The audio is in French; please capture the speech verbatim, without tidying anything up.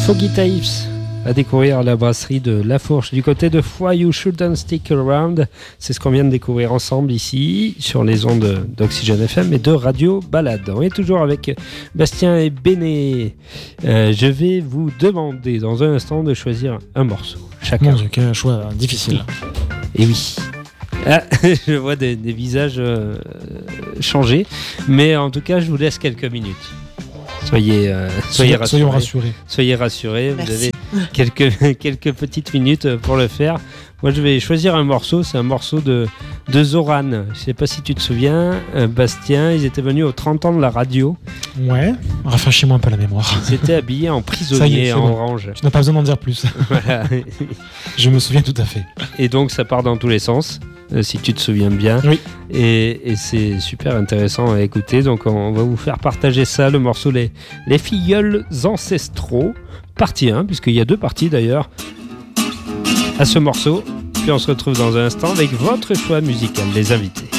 Foggy Tapes à découvrir à la brasserie de La Fourche du côté de Foix. You Shouldn't Stick Around, c'est ce qu'on vient de découvrir ensemble ici sur les ondes d'Oxygène F M et de Radio Balade. On est toujours avec Bastien et Béné. Euh, je vais vous demander dans un instant de choisir un morceau chacun. Mon Dieu, quel choix difficile. Et oui. Ah, je vois des, des visages euh, changer, mais en tout cas je vous laisse quelques minutes. Soyez, euh, soyez rassurés. Soyons rassurés. Soyez rassurés, Merci. vous avez quelques, quelques petites minutes pour le faire. Moi, je vais choisir un morceau, c'est un morceau de, de Zoran. Je ne sais pas si tu te souviens, euh, Bastien, ils étaient venus aux trente ans de la radio. Ouais, rafraîchis-moi un peu la mémoire. Ils étaient habillés en prisonnier, en bon. orange. Tu n'as pas besoin d'en dire plus. Voilà. Je me souviens tout à fait. Et donc, ça part dans tous les sens, euh, si tu te souviens bien. Oui. Et, et c'est super intéressant à écouter. Donc, on va vous faire partager ça, le morceau Les, les Filleuls Ancestraux, partie un, puisqu'il y a deux parties d'ailleurs à ce morceau. Puis on se retrouve dans un instant avec votre choix musical, les invités.